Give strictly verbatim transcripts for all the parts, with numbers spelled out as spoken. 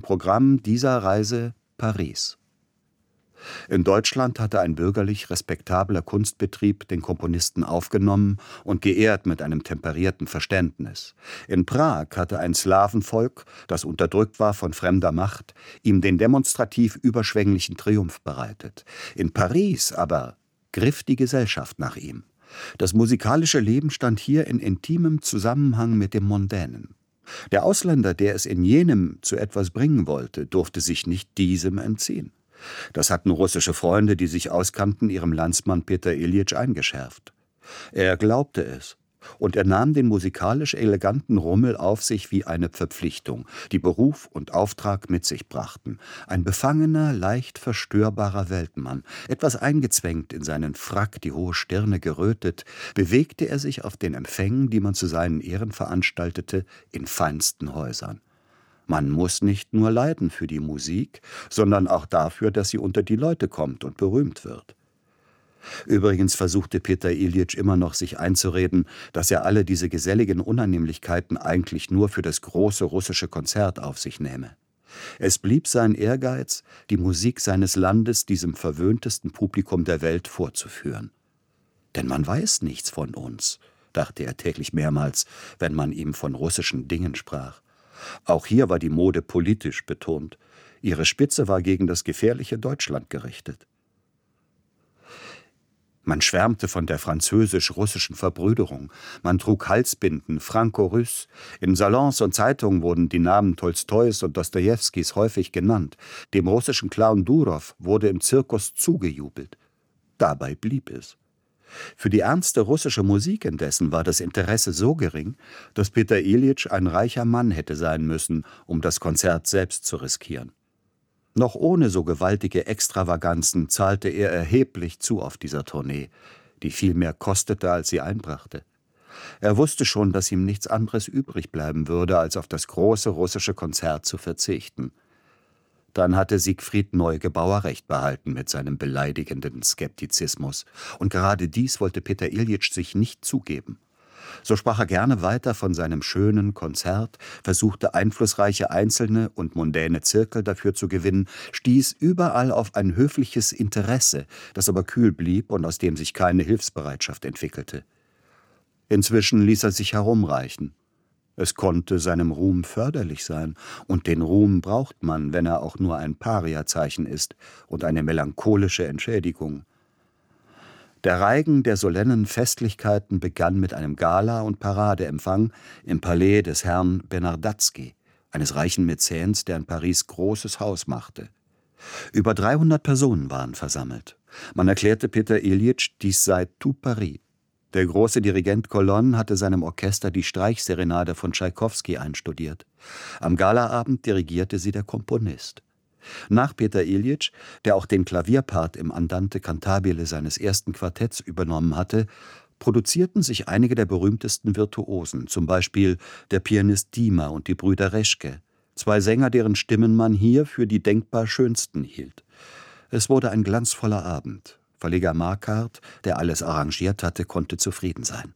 Programm dieser Reise Paris. In Deutschland hatte ein bürgerlich respektabler Kunstbetrieb den Komponisten aufgenommen und geehrt mit einem temperierten Verständnis. In Prag hatte ein Slawenvolk, das unterdrückt war von fremder Macht, ihm den demonstrativ überschwänglichen Triumph bereitet. In Paris aber griff die Gesellschaft nach ihm. Das musikalische Leben stand hier in intimem Zusammenhang mit dem Mondänen. Der Ausländer, der es in jenem zu etwas bringen wollte, durfte sich nicht diesem entziehen. Das hatten russische Freunde, die sich auskannten, ihrem Landsmann Peter Iljitsch eingeschärft. Er glaubte es, und er nahm den musikalisch eleganten Rummel auf sich wie eine Verpflichtung, die Beruf und Auftrag mit sich brachten. Ein befangener, leicht verstörbarer Weltmann, etwas eingezwängt in seinen Frack, die hohe Stirne gerötet, bewegte er sich auf den Empfängen, die man zu seinen Ehren veranstaltete, in feinsten Häusern. Man muss nicht nur leiden für die Musik, sondern auch dafür, dass sie unter die Leute kommt und berühmt wird. Übrigens versuchte Peter Iljitsch immer noch, sich einzureden, dass er alle diese geselligen Unannehmlichkeiten eigentlich nur für das große russische Konzert auf sich nehme. Es blieb sein Ehrgeiz, die Musik seines Landes diesem verwöhntesten Publikum der Welt vorzuführen. Denn man weiß nichts von uns, dachte er täglich mehrmals, wenn man ihm von russischen Dingen sprach. Auch hier war die Mode politisch betont. Ihre Spitze war gegen das gefährliche Deutschland gerichtet. Man schwärmte von der französisch-russischen Verbrüderung. Man trug Halsbinden, Franco-Russ. In Salons und Zeitungen wurden die Namen Tolstois und Dostojewskis häufig genannt. Dem russischen Clown Durow wurde im Zirkus zugejubelt. Dabei blieb es. Für die ernste russische Musik indessen war das Interesse so gering, dass Peter Iljitsch ein reicher Mann hätte sein müssen, um das Konzert selbst zu riskieren. Noch ohne so gewaltige Extravaganzen zahlte er erheblich zu auf dieser Tournee, die viel mehr kostete, als sie einbrachte. Er wusste schon, dass ihm nichts anderes übrig bleiben würde, als auf das große russische Konzert zu verzichten. Dann hatte Siegfried Neugebauer recht behalten mit seinem beleidigenden Skeptizismus. Und gerade dies wollte Peter Iljitsch sich nicht zugeben. So sprach er gerne weiter von seinem schönen Konzert, versuchte einflussreiche Einzelne und mondäne Zirkel dafür zu gewinnen, stieß überall auf ein höfliches Interesse, das aber kühl blieb und aus dem sich keine Hilfsbereitschaft entwickelte. Inzwischen ließ er sich herumreichen. Es konnte seinem Ruhm förderlich sein, und den Ruhm braucht man, wenn er auch nur ein Pariazeichen ist und eine melancholische Entschädigung. Der Reigen der solennen Festlichkeiten begann mit einem Gala- und Paradeempfang im Palais des Herrn Bernardatzky, eines reichen Mäzens, der in Paris großes Haus machte. Über dreihundert Personen waren versammelt. Man erklärte Peter Iljitsch, dies sei tout Paris. Der große Dirigent Colonne hatte seinem Orchester die Streichserenade von Tschaikowski einstudiert. Am Galaabend dirigierte sie der Komponist. Nach Peter Iljitsch, der auch den Klavierpart im Andante cantabile seines ersten Quartetts übernommen hatte, produzierten sich einige der berühmtesten Virtuosen, zum Beispiel der Pianist Dima und die Brüder Reschke, zwei Sänger, deren Stimmen man hier für die denkbar schönsten hielt. Es wurde ein glanzvoller Abend. Verleger Marquardt, der alles arrangiert hatte, konnte zufrieden sein.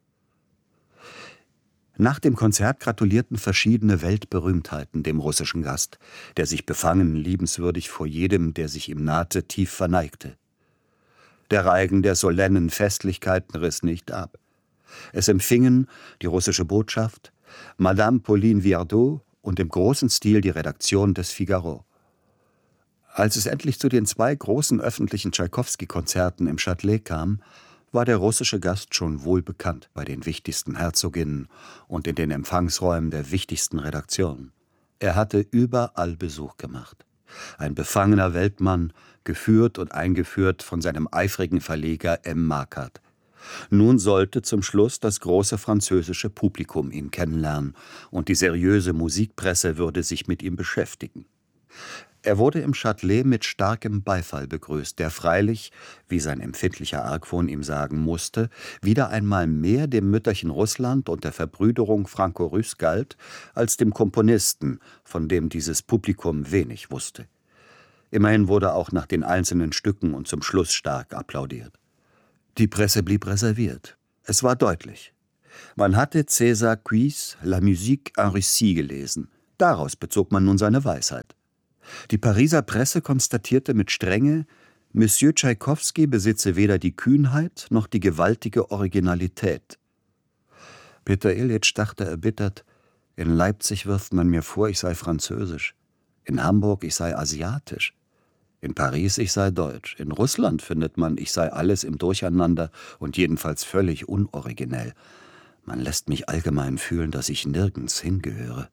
Nach dem Konzert gratulierten verschiedene Weltberühmtheiten dem russischen Gast, der sich befangen, liebenswürdig vor jedem, der sich ihm nahte, tief verneigte. Der Reigen der solennen Festlichkeiten riss nicht ab. Es empfingen die russische Botschaft, Madame Pauline Viardot und im großen Stil die Redaktion des Figaro. Als es endlich zu den zwei großen öffentlichen Tschaikowski-Konzerten im Châtelet kam, war der russische Gast schon wohl bekannt bei den wichtigsten Herzoginnen und in den Empfangsräumen der wichtigsten Redaktionen. Er hatte überall Besuch gemacht. Ein befangener Weltmann, geführt und eingeführt von seinem eifrigen Verleger M. Marquardt. Nun sollte zum Schluss das große französische Publikum ihn kennenlernen, und die seriöse Musikpresse würde sich mit ihm beschäftigen. Er wurde im Châtelet mit starkem Beifall begrüßt, der freilich, wie sein empfindlicher Argwohn ihm sagen musste, wieder einmal mehr dem Mütterchen Russland und der Verbrüderung Franco-Russ galt, als dem Komponisten, von dem dieses Publikum wenig wusste. Immerhin wurde auch nach den einzelnen Stücken und zum Schluss stark applaudiert. Die Presse blieb reserviert. Es war deutlich. Man hatte César Cuisse La musique en Russie gelesen. Daraus bezog man nun seine Weisheit. Die Pariser Presse konstatierte mit Strenge, Monsieur Tschaikowski besitze weder die Kühnheit noch die gewaltige Originalität. Peter Iljitsch dachte erbittert, in Leipzig wirft man mir vor, ich sei französisch, in Hamburg ich sei asiatisch, in Paris ich sei deutsch, in Russland findet man, ich sei alles im Durcheinander und jedenfalls völlig unoriginell. Man lässt mich allgemein fühlen, dass ich nirgends hingehöre.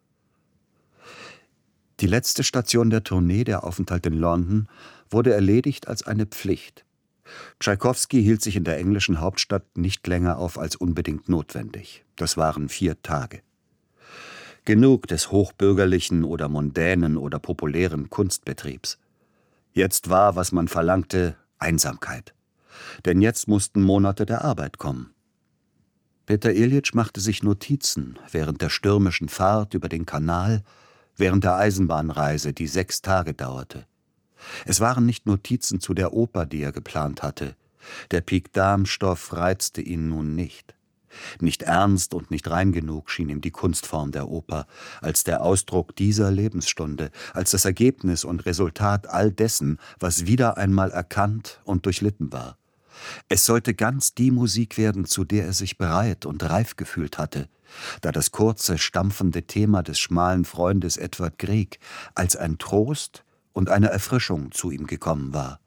Die letzte Station der Tournee, der Aufenthalt in London, wurde erledigt als eine Pflicht. Tschaikowski hielt sich in der englischen Hauptstadt nicht länger auf als unbedingt notwendig. Das waren vier Tage. Genug des hochbürgerlichen oder mondänen oder populären Kunstbetriebs. Jetzt war, was man verlangte, Einsamkeit. Denn jetzt mussten Monate der Arbeit kommen. Peter Iljitsch machte sich Notizen während der stürmischen Fahrt über den Kanal, während der Eisenbahnreise, die sechs Tage dauerte. Es waren nicht Notizen zu der Oper, die er geplant hatte. Der Pik-Dam-Stoff reizte ihn nun nicht. Nicht ernst und nicht rein genug schien ihm die Kunstform der Oper, als der Ausdruck dieser Lebensstunde, als das Ergebnis und Resultat all dessen, was wieder einmal erkannt und durchlitten war. Es sollte ganz die Musik werden, zu der er sich bereit und reif gefühlt hatte, da das kurze, stampfende Thema des schmalen Freundes Edward Grieg als ein Trost und eine Erfrischung zu ihm gekommen war.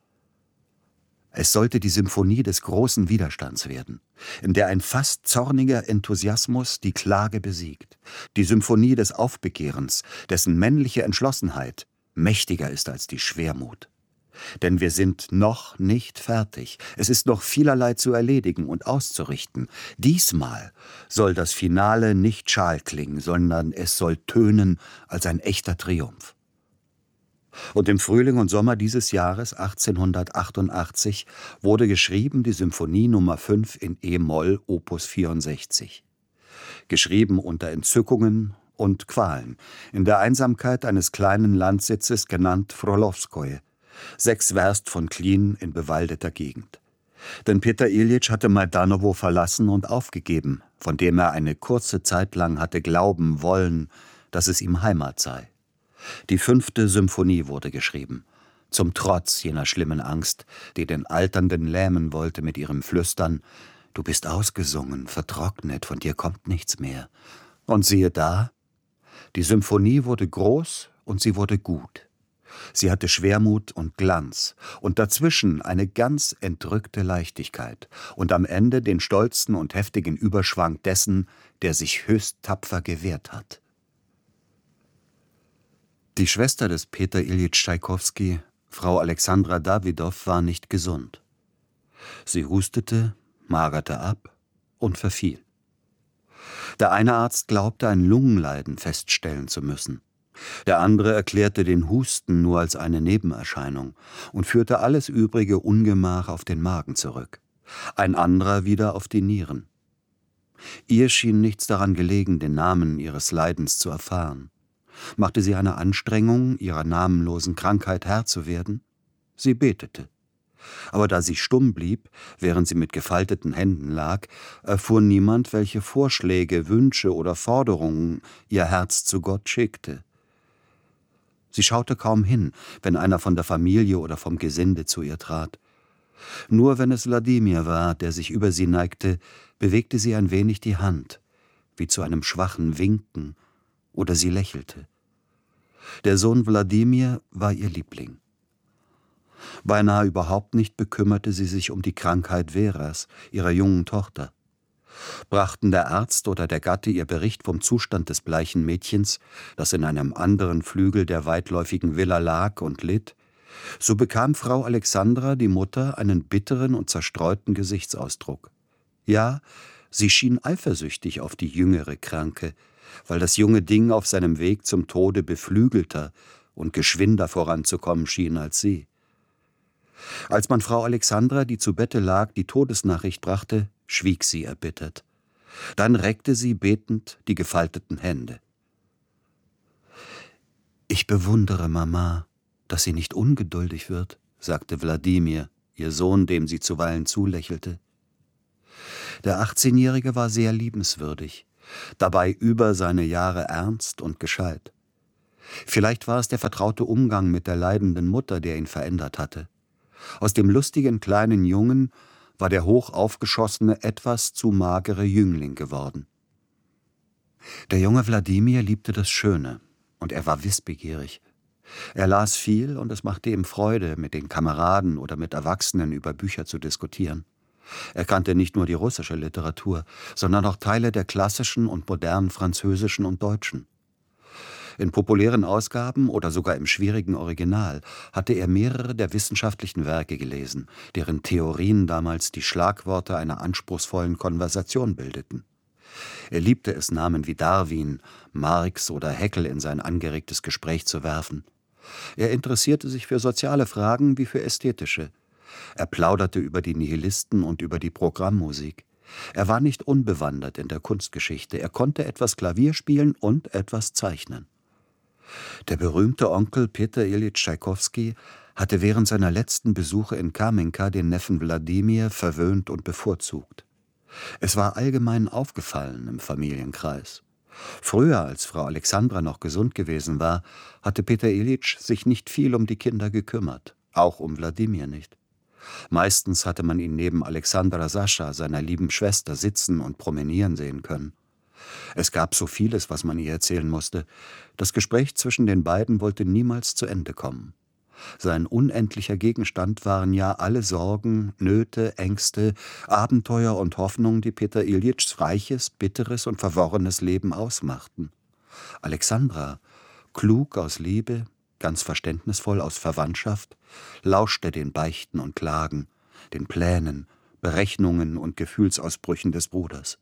Es sollte die Symphonie des großen Widerstands werden, in der ein fast zorniger Enthusiasmus die Klage besiegt, die Symphonie des Aufbegehrens, dessen männliche Entschlossenheit mächtiger ist als die Schwermut. Denn wir sind noch nicht fertig. Es ist noch vielerlei zu erledigen und auszurichten. Diesmal soll das Finale nicht schal klingen, sondern es soll tönen als ein echter Triumph. Und im Frühling und Sommer dieses Jahres achtzehnhundertachtundachtzig wurde geschrieben die Symphonie Nummer fünf in E-Moll, Opus vierundsechzig. Geschrieben unter Entzückungen und Qualen, in der Einsamkeit eines kleinen Landsitzes genannt Frolowskoje, sechs Werst von Klin in bewaldeter Gegend. Denn Peter Iljitsch hatte Majdanowo verlassen und aufgegeben, von dem er eine kurze Zeit lang hatte glauben wollen, dass es ihm Heimat sei. Die fünfte Symphonie wurde geschrieben, zum Trotz jener schlimmen Angst, die den Alternden lähmen wollte mit ihrem Flüstern: »Du bist ausgesungen, vertrocknet, von dir kommt nichts mehr.« Und siehe da, die Symphonie wurde groß und sie wurde gut. Sie hatte Schwermut und Glanz und dazwischen eine ganz entrückte Leichtigkeit und am Ende den stolzen und heftigen Überschwang dessen, der sich höchst tapfer gewehrt hat. Die Schwester des Peter Iljitsch Tschaikowski, Frau Alexandra Dawidow, war nicht gesund. Sie hustete, magerte ab und verfiel. Der eine Arzt glaubte, ein Lungenleiden feststellen zu müssen. Der andere erklärte den Husten nur als eine Nebenerscheinung und führte alles übrige Ungemach auf den Magen zurück. Ein anderer wieder auf die Nieren. Ihr schien nichts daran gelegen, den Namen ihres Leidens zu erfahren. Machte sie eine Anstrengung, ihrer namenlosen Krankheit Herr zu werden? Sie betete. Aber da sie stumm blieb, während sie mit gefalteten Händen lag, erfuhr niemand, welche Vorschläge, Wünsche oder Forderungen ihr Herz zu Gott schickte. Sie schaute kaum hin, wenn einer von der Familie oder vom Gesinde zu ihr trat. Nur wenn es Wladimir war, der sich über sie neigte, bewegte sie ein wenig die Hand, wie zu einem schwachen Winken, oder sie lächelte. Der Sohn Wladimir war ihr Liebling. Beinahe überhaupt nicht bekümmerte sie sich um die Krankheit Veras, ihrer jungen Tochter. Brachten der Arzt oder der Gatte ihr Bericht vom Zustand des bleichen Mädchens, das in einem anderen Flügel der weitläufigen Villa lag und litt, so bekam Frau Alexandra, die Mutter, einen bitteren und zerstreuten Gesichtsausdruck. Ja, sie schien eifersüchtig auf die jüngere Kranke, weil das junge Ding auf seinem Weg zum Tode beflügelter und geschwinder voranzukommen schien als sie. Als man Frau Alexandra, die zu Bette lag, die Todesnachricht brachte, schwieg sie erbittert. Dann reckte sie betend die gefalteten Hände. »Ich bewundere Mama, dass sie nicht ungeduldig wird«, sagte Wladimir, ihr Sohn, dem sie zuweilen zulächelte. Der achtzehnjährige war sehr liebenswürdig, dabei über seine Jahre ernst und gescheit. Vielleicht war es der vertraute Umgang mit der leidenden Mutter, der ihn verändert hatte. Aus dem lustigen kleinen Jungen war der hoch aufgeschossene, etwas zu magere Jüngling geworden. Der junge Wladimir liebte das Schöne, und er war wissbegierig. Er las viel, und es machte ihm Freude, mit den Kameraden oder mit Erwachsenen über Bücher zu diskutieren. Er kannte nicht nur die russische Literatur, sondern auch Teile der klassischen und modernen französischen und deutschen. In populären Ausgaben oder sogar im schwierigen Original hatte er mehrere der wissenschaftlichen Werke gelesen, deren Theorien damals die Schlagworte einer anspruchsvollen Konversation bildeten. Er liebte es, Namen wie Darwin, Marx oder Haeckel in sein angeregtes Gespräch zu werfen. Er interessierte sich für soziale Fragen wie für ästhetische. Er plauderte über die Nihilisten und über die Programmmusik. Er war nicht unbewandert in der Kunstgeschichte. Er konnte etwas Klavier spielen und etwas zeichnen. Der berühmte Onkel Peter Iljitsch Tschaikowski hatte während seiner letzten Besuche in Kamenka den Neffen Wladimir verwöhnt und bevorzugt. Es war allgemein aufgefallen im Familienkreis. Früher, als Frau Alexandra noch gesund gewesen war, hatte Peter Iljitsch sich nicht viel um die Kinder gekümmert, auch um Wladimir nicht. Meistens hatte man ihn neben Alexandra Sascha, seiner lieben Schwester, sitzen und promenieren sehen können. Es gab so vieles, was man ihr erzählen musste. Das Gespräch zwischen den beiden wollte niemals zu Ende kommen. Sein unendlicher Gegenstand waren ja alle Sorgen, Nöte, Ängste, Abenteuer und Hoffnungen, die Peter Iljitschs reiches, bitteres und verworrenes Leben ausmachten. Alexandra, klug aus Liebe, ganz verständnisvoll aus Verwandtschaft, lauschte den Beichten und Klagen, den Plänen, Berechnungen und Gefühlsausbrüchen des Bruders.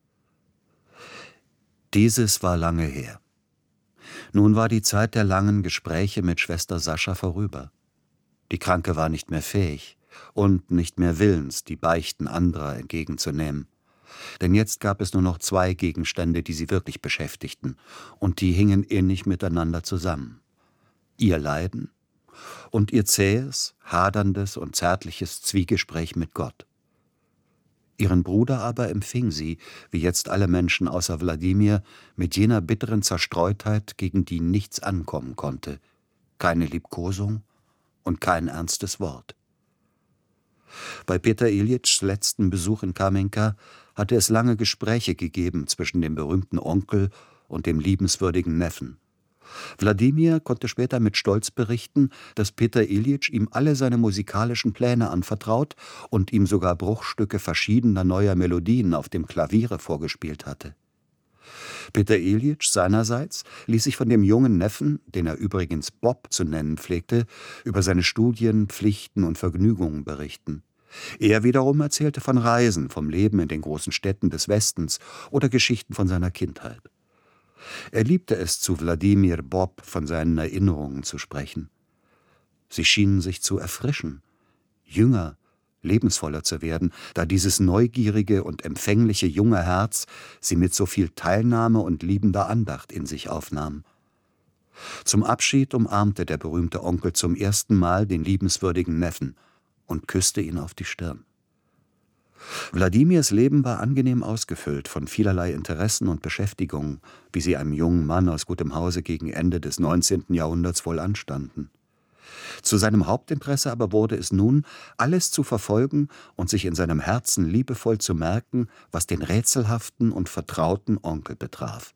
Dieses war lange her. Nun war die Zeit der langen Gespräche mit Schwester Sascha vorüber. Die Kranke war nicht mehr fähig und nicht mehr willens, die Beichten anderer entgegenzunehmen. Denn jetzt gab es nur noch zwei Gegenstände, die sie wirklich beschäftigten, und die hingen innig miteinander zusammen. Ihr Leiden und ihr zähes, haderndes und zärtliches Zwiegespräch mit Gott. Ihren Bruder aber empfing sie, wie jetzt alle Menschen außer Wladimir, mit jener bitteren Zerstreutheit, gegen die nichts ankommen konnte, keine Liebkosung und kein ernstes Wort. Bei Peter Iljitschs letzten Besuch in Kamenka hatte es lange Gespräche gegeben zwischen dem berühmten Onkel und dem liebenswürdigen Neffen. Wladimir konnte später mit Stolz berichten, dass Peter Iljitsch ihm alle seine musikalischen Pläne anvertraut und ihm sogar Bruchstücke verschiedener neuer Melodien auf dem Klaviere vorgespielt hatte. Peter Iljitsch seinerseits ließ sich von dem jungen Neffen, den er übrigens Bob zu nennen pflegte, über seine Studien, Pflichten und Vergnügungen berichten. Er wiederum erzählte von Reisen, vom Leben in den großen Städten des Westens oder Geschichten von seiner Kindheit. Er liebte es, zu Wladimir Bob von seinen Erinnerungen zu sprechen. Sie schienen sich zu erfrischen, jünger, lebensvoller zu werden, da dieses neugierige und empfängliche junge Herz sie mit so viel Teilnahme und liebender Andacht in sich aufnahm. Zum Abschied umarmte der berühmte Onkel zum ersten Mal den liebenswürdigen Neffen und küsste ihn auf die Stirn. Wladimirs Leben war angenehm ausgefüllt von vielerlei Interessen und Beschäftigungen, wie sie einem jungen Mann aus gutem Hause gegen Ende des neunzehnten Jahrhunderts wohl anstanden. Zu seinem Hauptinteresse aber wurde es nun, alles zu verfolgen und sich in seinem Herzen liebevoll zu merken, was den rätselhaften und vertrauten Onkel betraf.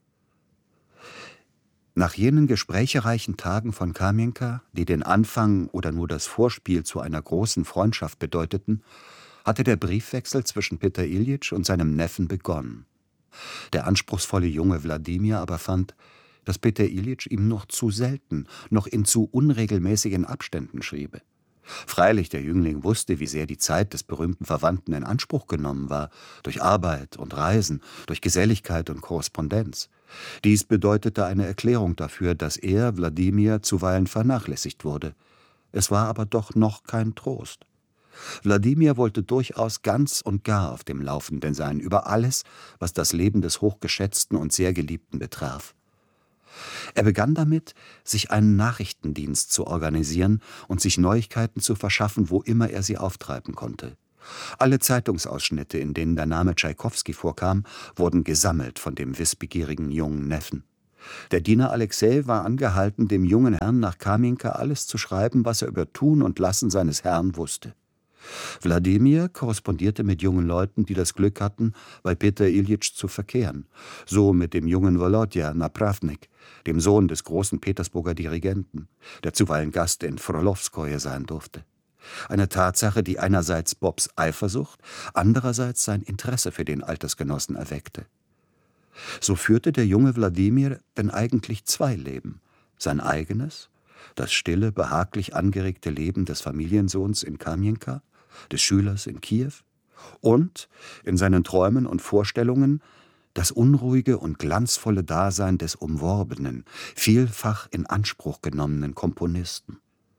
Nach jenen gesprächereichen Tagen von Kamenka, die den Anfang oder nur das Vorspiel zu einer großen Freundschaft bedeuteten, hatte der Briefwechsel zwischen Peter Iljitsch und seinem Neffen begonnen. Der anspruchsvolle junge Wladimir aber fand, dass Peter Iljitsch ihm noch zu selten, noch in zu unregelmäßigen Abständen schriebe. Freilich, der Jüngling wusste, wie sehr die Zeit des berühmten Verwandten in Anspruch genommen war, durch Arbeit und Reisen, durch Geselligkeit und Korrespondenz. Dies bedeutete eine Erklärung dafür, dass er, Wladimir, zuweilen vernachlässigt wurde. Es war aber doch noch kein Trost. Wladimir wollte durchaus ganz und gar auf dem Laufenden sein, über alles, was das Leben des hochgeschätzten und sehr Geliebten betraf. Er begann damit, sich einen Nachrichtendienst zu organisieren und sich Neuigkeiten zu verschaffen, wo immer er sie auftreiben konnte. Alle Zeitungsausschnitte, in denen der Name Tschaikowski vorkam, wurden gesammelt von dem wissbegierigen jungen Neffen. Der Diener Alexei war angehalten, dem jungen Herrn nach Kamenka alles zu schreiben, was er über Tun und Lassen seines Herrn wusste. Wladimir korrespondierte mit jungen Leuten, die das Glück hatten, bei Peter Iljitsch zu verkehren. So mit dem jungen Wolodja Napravnik, dem Sohn des großen Petersburger Dirigenten, der zuweilen Gast in Frolowskoje sein durfte. Eine Tatsache, die einerseits Bobs Eifersucht, andererseits sein Interesse für den Altersgenossen erweckte. So führte der junge Wladimir denn eigentlich zwei Leben: sein eigenes, das stille, behaglich angeregte Leben des Familiensohns in Kamenka, des Schülers in Kiew, und in seinen Träumen und Vorstellungen das unruhige und glanzvolle Dasein des umworbenen, vielfach in Anspruch genommenen Komponisten.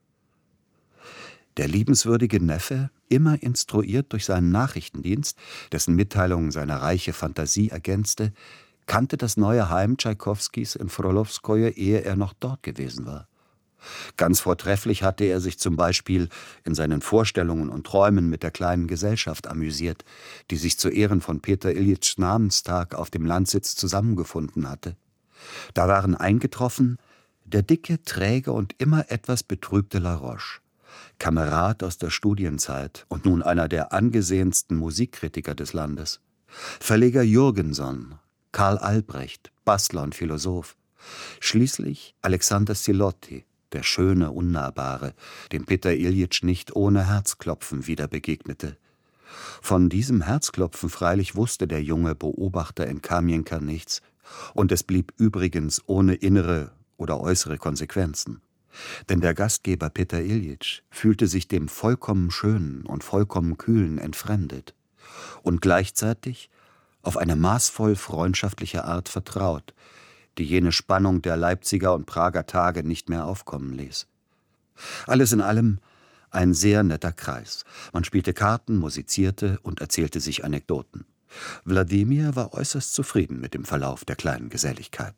Der liebenswürdige Neffe, immer instruiert durch seinen Nachrichtendienst, dessen Mitteilungen seine reiche Fantasie ergänzte, kannte das neue Heim Tschaikowskis in Frolowskoje, ehe er noch dort gewesen war. Ganz vortrefflich hatte er sich zum Beispiel in seinen Vorstellungen und Träumen mit der kleinen Gesellschaft amüsiert, die sich zu Ehren von Peter Iljitschs Namenstag auf dem Landsitz zusammengefunden hatte. Da waren eingetroffen der dicke, träge und immer etwas betrübte Laroche, Kamerad aus der Studienzeit und nun einer der angesehensten Musikkritiker des Landes, Verleger Jürgenson, Karl Albrecht, Bastler und Philosoph, schließlich Alexander Silotti, der schöne, unnahbare, dem Peter Iljitsch nicht ohne Herzklopfen wieder begegnete. Von diesem Herzklopfen freilich wusste der junge Beobachter in Kamenka nichts, und es blieb übrigens ohne innere oder äußere Konsequenzen. Denn der Gastgeber Peter Iljitsch fühlte sich dem vollkommen Schönen und vollkommen Kühlen entfremdet und gleichzeitig auf eine maßvoll freundschaftliche Art vertraut, die jene Spannung der Leipziger und Prager Tage nicht mehr aufkommen ließ. Alles in allem ein sehr netter Kreis. Man spielte Karten, musizierte und erzählte sich Anekdoten. Wladimir war äußerst zufrieden mit dem Verlauf der kleinen Geselligkeit.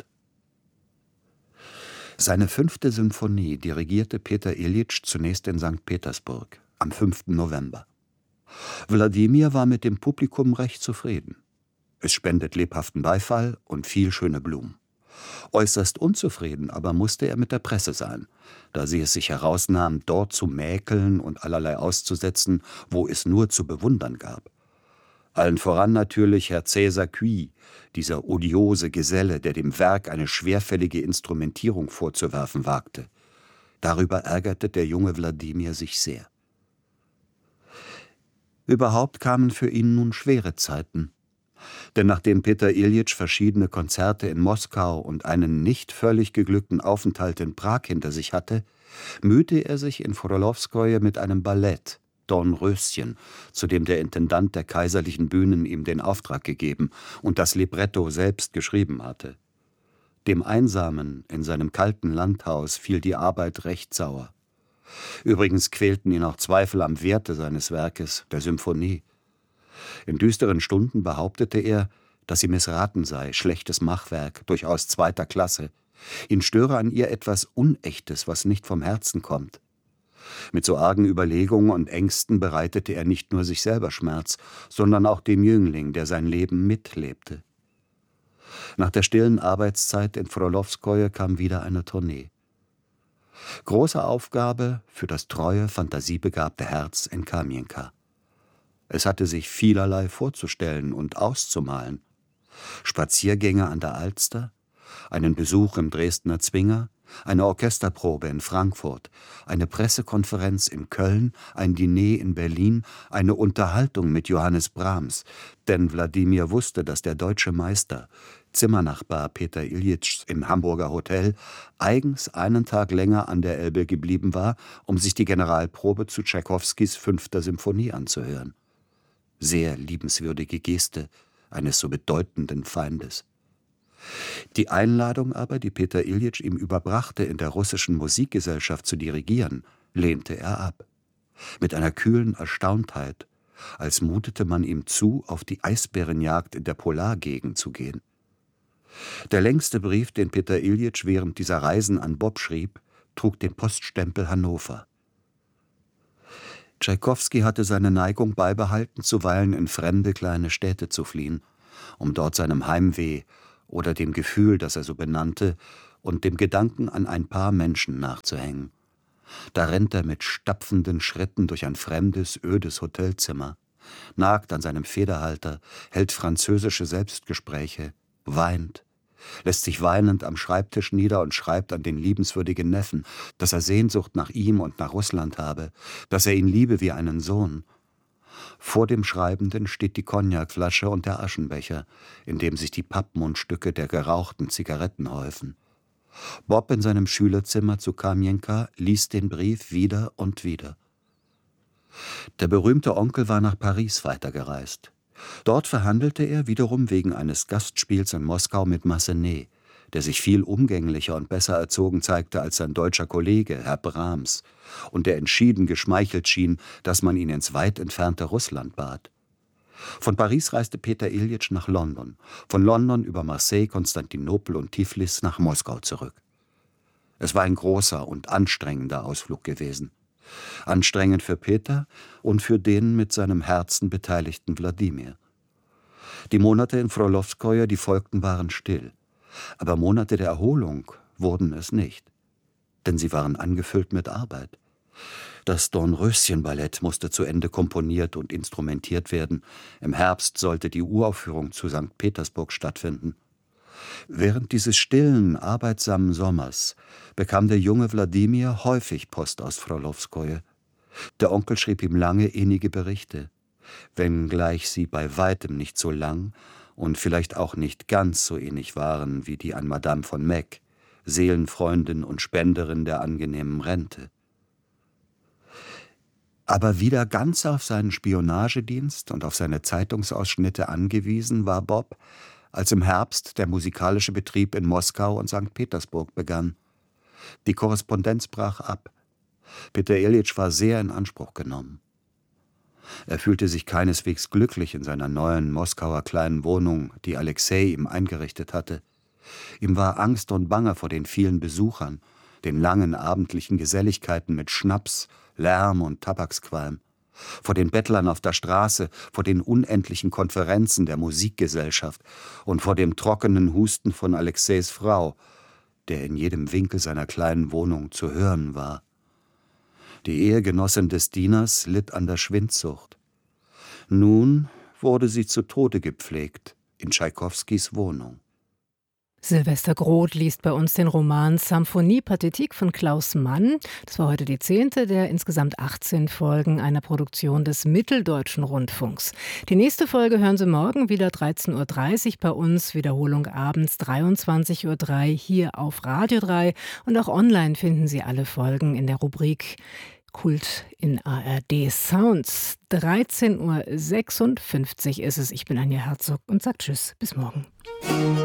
Seine fünfte Symphonie dirigierte Peter Iljitsch zunächst in Sankt Petersburg am fünften November. Wladimir war mit dem Publikum recht zufrieden. Es spendet lebhaften Beifall und viel schöne Blumen. Äußerst unzufrieden aber musste er mit der Presse sein, da sie es sich herausnahm, dort zu mäkeln und allerlei auszusetzen, wo es nur zu bewundern gab. Allen voran natürlich Herr Cäsar Cui, dieser odiose Geselle, der dem Werk eine schwerfällige Instrumentierung vorzuwerfen wagte. Darüber ärgerte der junge Wladimir sich sehr. Überhaupt kamen für ihn nun schwere Zeiten. Denn nachdem Peter Iljitsch verschiedene Konzerte in Moskau und einen nicht völlig geglückten Aufenthalt in Prag hinter sich hatte, mühte er sich in Frolowskoje mit einem Ballett, Dornröschen, zu dem der Intendant der kaiserlichen Bühnen ihm den Auftrag gegeben und das Libretto selbst geschrieben hatte. Dem Einsamen in seinem kalten Landhaus fiel die Arbeit recht sauer. Übrigens quälten ihn auch Zweifel am Werte seines Werkes, der Symphonie. In düsteren Stunden behauptete er, dass sie missraten sei, schlechtes Machwerk, durchaus zweiter Klasse. Ihn störe an ihr etwas Unechtes, was nicht vom Herzen kommt. Mit so argen Überlegungen und Ängsten bereitete er nicht nur sich selber Schmerz, sondern auch dem Jüngling, der sein Leben mitlebte. Nach der stillen Arbeitszeit in Frolowskoje kam wieder eine Tournee. Große Aufgabe für das treue, fantasiebegabte Herz in Kamenka. Es hatte sich vielerlei vorzustellen und auszumalen. Spaziergänge an der Alster, einen Besuch im Dresdner Zwinger, eine Orchesterprobe in Frankfurt, eine Pressekonferenz in Köln, ein Diner in Berlin, eine Unterhaltung mit Johannes Brahms, denn Wladimir wusste, dass der deutsche Meister, Zimmernachbar Peter Iljitschs im Hamburger Hotel, eigens einen Tag länger an der Elbe geblieben war, um sich die Generalprobe zu Tschaikowskis fünfter Symphonie anzuhören. Sehr liebenswürdige Geste eines so bedeutenden Feindes. Die Einladung aber, die Peter Iljitsch ihm überbrachte, in der russischen Musikgesellschaft zu dirigieren, lehnte er ab. Mit einer kühlen Erstauntheit, als mutete man ihm zu, auf die Eisbärenjagd in der Polargegend zu gehen. Der längste Brief, den Peter Iljitsch während dieser Reisen an Bob schrieb, trug den Poststempel Hannover. Tschaikowski hatte seine Neigung beibehalten, zuweilen in fremde kleine Städte zu fliehen, um dort seinem Heimweh oder dem Gefühl, das er so benannte, und dem Gedanken, an ein paar Menschen nachzuhängen. Da rennt er mit stapfenden Schritten durch ein fremdes, ödes Hotelzimmer, nagt an seinem Federhalter, hält französische Selbstgespräche, weint, lässt sich weinend am Schreibtisch nieder und schreibt an den liebenswürdigen Neffen, dass er Sehnsucht nach ihm und nach Russland habe, dass er ihn liebe wie einen Sohn. Vor dem Schreibenden steht die Cognacflasche und der Aschenbecher, in dem sich die Pappmundstücke der gerauchten Zigaretten häufen. Bob in seinem Schülerzimmer zu Kamienka liest den Brief wieder und wieder. Der berühmte Onkel war nach Paris weitergereist. Dort verhandelte er wiederum wegen eines Gastspiels in Moskau mit Massenet, der sich viel umgänglicher und besser erzogen zeigte als sein deutscher Kollege, Herr Brahms, und der entschieden geschmeichelt schien, dass man ihn ins weit entfernte Russland bat. Von Paris reiste Peter Iljitsch nach London, von London über Marseille, Konstantinopel und Tiflis nach Moskau zurück. Es war ein großer und anstrengender Ausflug gewesen. Anstrengend für Peter und für den mit seinem Herzen beteiligten Wladimir. Die Monate in Frolowskoje, die folgten, waren still. Aber Monate der Erholung wurden es nicht. Denn sie waren angefüllt mit Arbeit. Das Dornröschen-Ballett musste zu Ende komponiert und instrumentiert werden. Im Herbst sollte die Uraufführung zu Sankt Petersburg stattfinden. Während dieses stillen, arbeitsamen Sommers bekam der junge Wladimir häufig Post aus Frolowskoje. Der Onkel schrieb ihm lange, innige Berichte, wenngleich sie bei weitem nicht so lang und vielleicht auch nicht ganz so innig waren wie die an Madame von Meck, Seelenfreundin und Spenderin der angenehmen Rente. Aber wieder ganz auf seinen Spionagedienst und auf seine Zeitungsausschnitte angewiesen war Bob, als im Herbst der musikalische Betrieb in Moskau und Sankt Petersburg begann. Die Korrespondenz brach ab. Peter Iljitsch war sehr in Anspruch genommen. Er fühlte sich keineswegs glücklich in seiner neuen Moskauer kleinen Wohnung, die Alexei ihm eingerichtet hatte. Ihm war Angst und Bange vor den vielen Besuchern, den langen abendlichen Geselligkeiten mit Schnaps, Lärm und Tabaksqualm, vor den Bettlern auf der Straße, vor den unendlichen Konferenzen der Musikgesellschaft und vor dem trockenen Husten von Alexeis Frau, der in jedem Winkel seiner kleinen Wohnung zu hören war. Die Ehegenossin des Dieners litt an der Schwindsucht. Nun wurde sie zu Tode gepflegt in Tschaikowskis Wohnung. Silvester Groth liest bei uns den Roman Symphonie Pathétique von Klaus Mann. Das war heute die zehnte der insgesamt achtzehn Folgen einer Produktion des Mitteldeutschen Rundfunks. Die nächste Folge hören Sie morgen wieder dreizehn Uhr dreißig bei uns, Wiederholung abends dreiundzwanzig Uhr drei hier auf Radio drei. Und auch online finden Sie alle Folgen in der Rubrik Kult in A R D Sounds. dreizehn Uhr sechsundfünfzig ist es. Ich bin Anja Herzog und sage Tschüss, bis morgen.